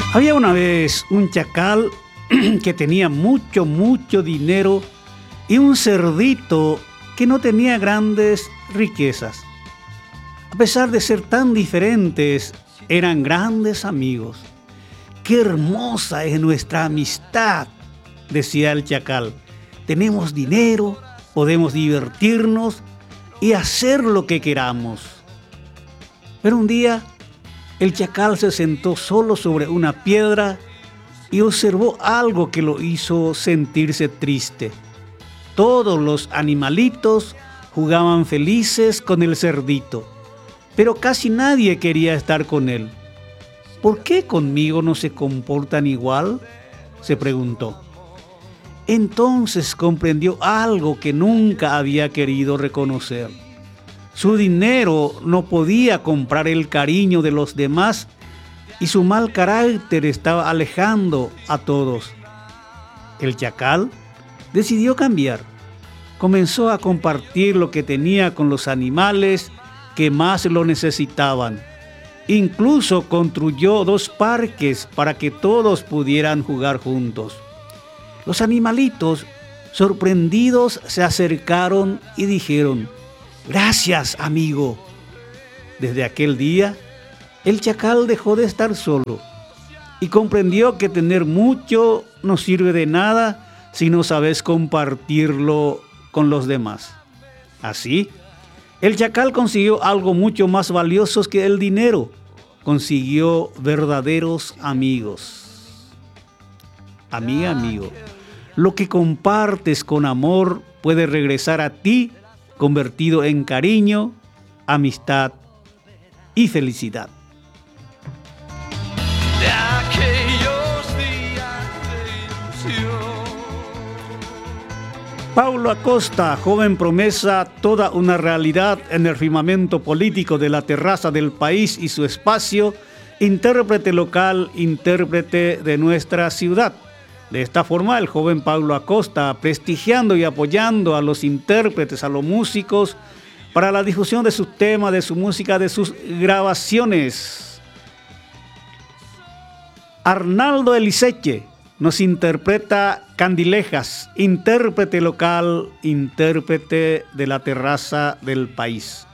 Había una vez un chacal que tenía mucho dinero y un cerdito que no tenía grandes riquezas. A pesar de ser tan diferentes, eran grandes amigos. ¡Qué hermosa es nuestra amistad!, decía el chacal. Tenemos dinero, podemos divertirnos y hacer lo que queramos. Pero un día, el chacal se sentó solo sobre una piedra y observó algo que lo hizo sentirse triste. Todos los animalitos jugaban felices con el cerdito, pero casi nadie quería estar con él. ¿Por qué conmigo no se comportan igual?, se preguntó. Entonces comprendió algo que nunca había querido reconocer. Su dinero no podía comprar el cariño de los demás y su mal carácter estaba alejando a todos. El chacal decidió cambiar. Comenzó a compartir lo que tenía con los animales que más lo necesitaban. Incluso construyó 2 parques para que todos pudieran jugar juntos. Los animalitos, sorprendidos, se acercaron y dijeron: «Gracias, amigo». Desde aquel día, el chacal dejó de estar solo y comprendió que tener mucho no sirve de nada si no sabes compartirlo con los demás. Así, el chacal consiguió algo mucho más valioso que el dinero. Consiguió verdaderos amigos. Amiga, amigo, lo que compartes con amor puede regresar a ti convertido en cariño, amistad y felicidad. De aquellos días de ilusión. Paulo Acosta, joven promesa, toda una realidad en el firmamento político de la terraza del país y su espacio, intérprete local, intérprete de nuestra ciudad. De esta forma, el joven Paulo Acosta, prestigiando y apoyando a los intérpretes, a los músicos, para la difusión de sus temas, de su música, de sus grabaciones. Arnaldo Eliseche nos interpreta Candilejas, intérprete local, intérprete de la terraza del país.